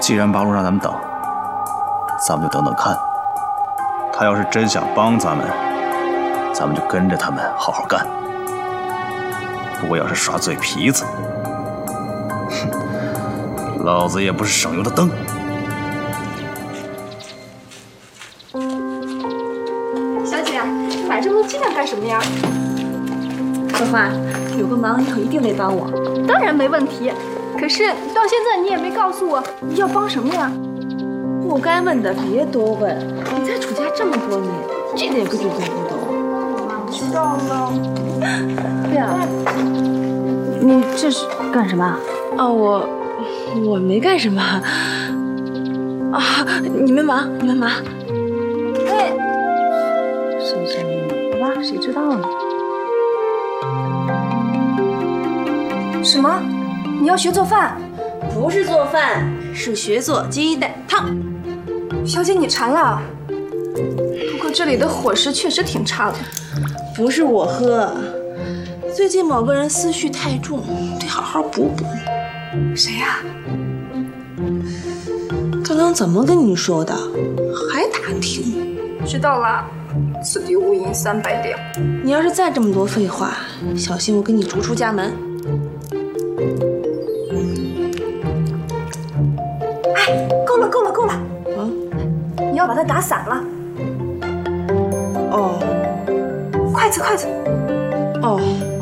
既然八路让咱们等，咱们就等等看。他要是真想帮咱们，咱们就跟着他们好好干。不过要是耍嘴皮子，哼，老子也不是省油的灯。 小姐，你买这么多鸡蛋干什么呀？ 荷花，有个忙以后一定得帮我。 当然没问题。可是到现在你也没告诉我你要帮什么呀？ 不该问的别多问。你才出家这么多年，这点规矩都不懂。 知道了。 对啊，你这是干什么？啊，我没干什么。啊，你们忙，你们忙。 哎， 什么声音？好吧，谁知道呢？ 什么？你要学做饭？ 不是做饭，是学做鸡蛋汤。 小姐，你馋了？不过这里的伙食确实挺差的。 不是我喝，最近某个人思绪太重，得好好补补。 谁呀？ 刚刚怎么跟你说的？还打听？ 知道了，此地无银300两。 你要是再这么多废话，小心我给你逐出家门。 哎，够了够了够了！ 嗯， 你要把它打散了。 哦， 筷子筷子。 哦。